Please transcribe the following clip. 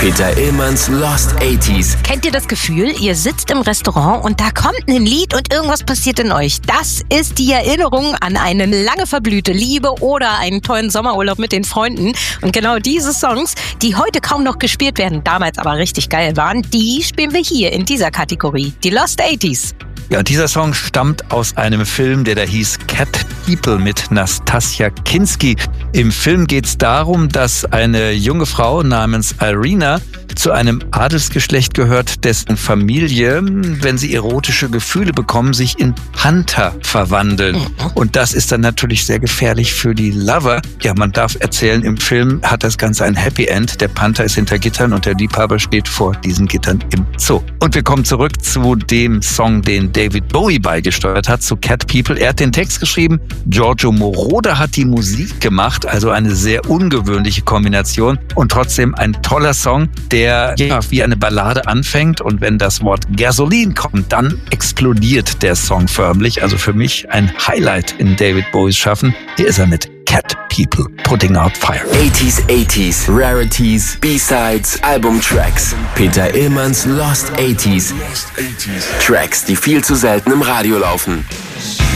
Peter Illmanns Lost 80s. Kennt ihr das Gefühl, ihr sitzt im Restaurant und da kommt ein Lied und irgendwas passiert in euch? Das ist die Erinnerung an eine lange verblühte Liebe oder einen tollen Sommerurlaub mit den Freunden. Und genau diese Songs, die heute kaum noch gespielt werden, damals aber richtig geil waren, die spielen wir hier in dieser Kategorie, die Lost 80s. Ja, dieser Song stammt aus einem Film, der da hieß Cat People mit Nastassja Kinski. Im Film geht es darum, dass eine junge Frau namens Irina zu einem Adelsgeschlecht gehört, dessen Familie, wenn sie erotische Gefühle bekommen, sich in Hunter verwandeln. Und das ist dann natürlich sehr gefährlich für die Lover. Ja, man darf erzählen, im Film hat das Ganze ein Happy End. Der Panther ist hinter Gittern und der Liebhaber steht vor diesen Gittern im Zoo. Und wir kommen zurück zu dem Song, den David Bowie beigesteuert hat, zu Cat People. Er hat den Text geschrieben, Giorgio Moroder hat die Musik gemacht, also eine sehr ungewöhnliche Kombination und trotzdem ein toller Song, der wie eine Ballade anfängt und wenn das Wort Gasoline kommt, dann explodiert der Song förmlich. Also für mich ein Highlight in David Bowies Schaffen. Hier ist er mit Cat People, Putting Out Fire. 80s, Rarities, B-Sides, Albumtracks. Peter Illmanns Lost 80s. Tracks, die viel zu selten im Radio laufen.